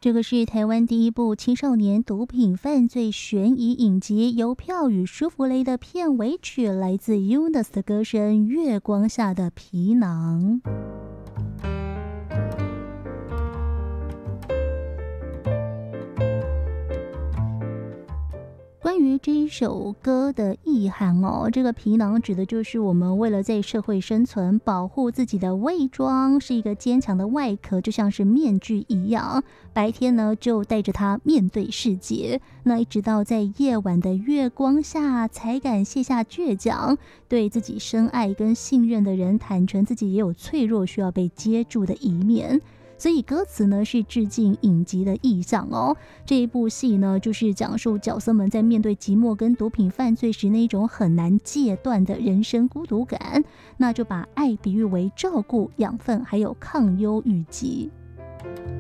这个是台湾第一部青少年毒品犯罪悬疑影集，由票与舒芙蕾的片尾曲来自 Eunice 的歌声《月光下的皮囊》。关于这一首歌的意涵这个皮囊指的就是我们为了在社会生存，保护自己的伪装，是一个坚强的外壳，就像是面具一样。白天呢就带着它面对世界，那一直到在夜晚的月光下才敢卸下倔强，对自己深爱跟信任的人坦诚自己也有脆弱需要被接住的一面。所以歌词呢是致敬影集的意象这一部戏呢就是讲述角色们在面对寂寞跟毒品犯罪时那一种很难戒断的人生孤独感，那就把爱比喻为照顾、养分还有抗忧郁疾。